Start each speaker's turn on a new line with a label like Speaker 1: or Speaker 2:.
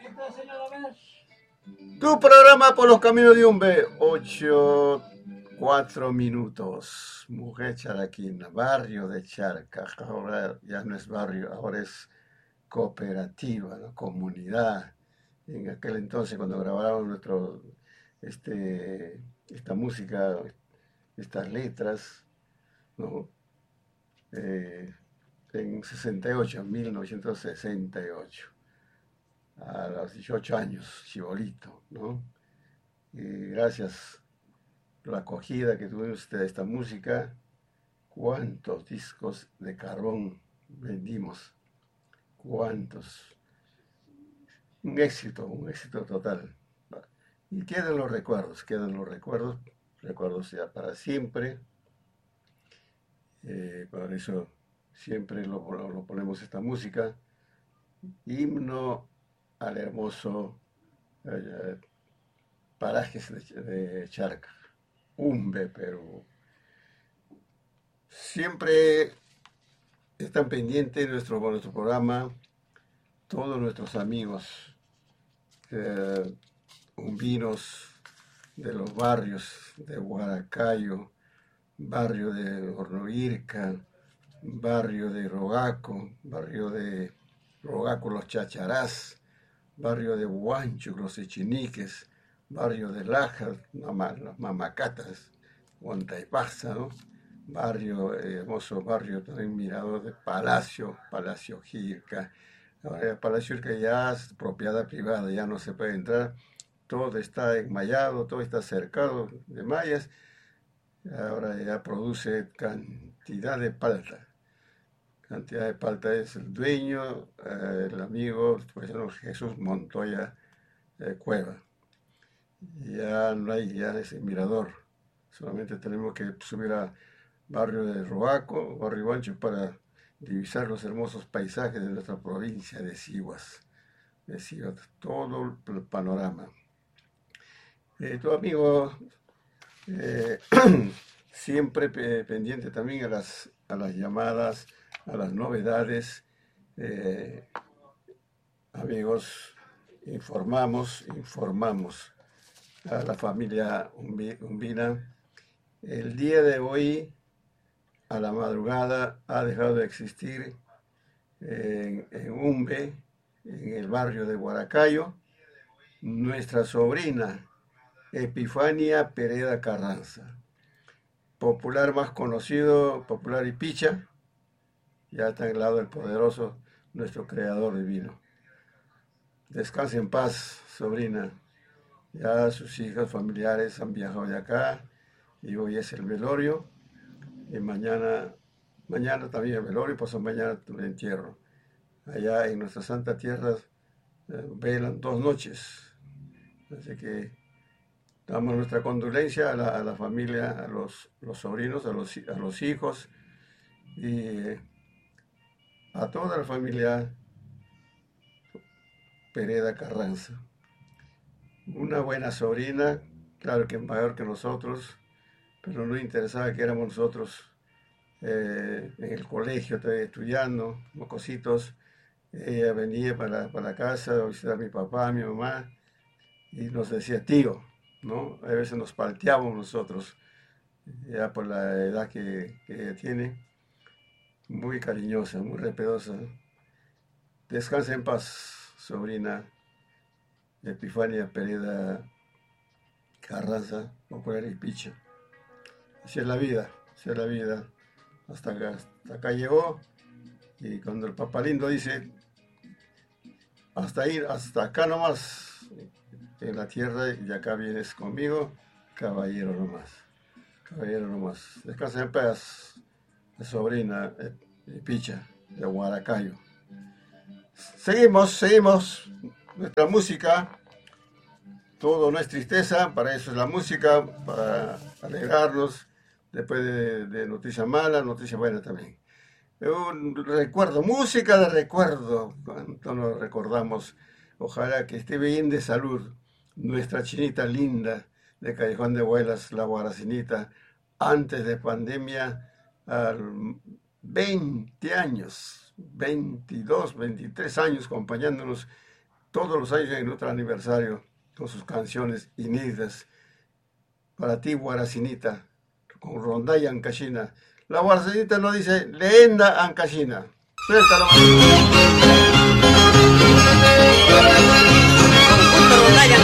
Speaker 1: Tu programa por los caminos de Umbe, 8:04. Mujer Charaquina, barrio de Charca. Ahora ya no es barrio, ahora es cooperativa, ¿no? Comunidad. En aquel entonces, cuando grabábamos esta música, estas letras, ¿no? Eh, en 68, 1968, a los 18 años, chibolito, ¿no? Y gracias por la acogida que tuvimos de esta música, cuántos discos de carbón vendimos, cuántos. Un éxito total. Y quedan los recuerdos, recuerdos ya para siempre. Por eso siempre lo ponemos esta música. Himno al hermoso eh, parajes de Charca, Umbe, Perú. Siempre están pendientes de nuestro programa todos nuestros amigos umbinos de los barrios de Huaracayo, barrio de Hornoirca, barrio de Rogaco Los Chacharás, barrio de Huancho Los Echiniques, barrio de Laja, las Mamacatas, Huantaipaza, ¿no? Barrio, hermoso barrio también mirador de Palacio Girca. Ahora el Palacio Girca ya es propiedad privada, ya no se puede entrar, todo está enmallado, todo está cercado de mallas. Ahora ya produce cantidad de palta. Cantidad de palta es el dueño, el amigo, pues, Jesús Montoya Cueva. Ya no hay ya ese mirador. Solamente tenemos que subir a barrio de Roaco, barrio Guancho, para divisar los hermosos paisajes de nuestra provincia de Sihuas. Todo el panorama. Tu amigo eh, siempre pendiente también a las llamadas, a las novedades. Eh, Amigos, informamos a la familia Umbina. El día de hoy, a la madrugada, ha dejado de existir en Umbe, en el barrio de Huaracayo, nuestra sobrina Epifania Pereda Carranza, popular más conocido, popular y picha, ya está al lado del poderoso, nuestro creador divino. Descanse en paz, sobrina. Ya sus hijas familiares han viajado de acá y hoy es el velorio y mañana también el velorio y pasado mañana el entierro. Allá en nuestra santa tierra velan 2 noches. Así que damos nuestra condolencia a la familia, a los sobrinos, a los hijos y a toda la familia Pereda Carranza. Una buena sobrina, claro que mayor que nosotros, pero no interesaba que éramos nosotros en el colegio, todavía estudiando, mocositos. Ella venía para casa a visitar a mi papá, a mi mamá, y nos decía tío, ¿no? A veces nos palteábamos nosotros, ya por la edad que ella tiene, muy cariñosa, muy respetuosa. Descansa en paz, sobrina Epifania Pereda Carranza, popular y picha. Así es la vida, así es la vida. Hasta acá llegó, y cuando el papalindo dice, hasta ir, hasta acá nomás, en la tierra, y acá vienes conmigo, caballero nomás, caballero nomás. Descansa en paz, sobrina Picha, de Huaracayo. Seguimos, nuestra música, todo no es tristeza, para eso es la música, para alegrarnos, después de noticias malas, noticias buenas también. Un recuerdo, música de recuerdo, cuánto nos recordamos. Ojalá que esté bien de salud nuestra chinita linda de Callejón de Huelas, la Guaracinita, antes de pandemia, a 20 años, 22, 23 años acompañándonos todos los años en nuestro aniversario con sus canciones inéditas. Para ti, Guaracinita, con Rondalla Ancashina. La Guaracinita no dice Leenda Ancashina. Suéltalo, manito.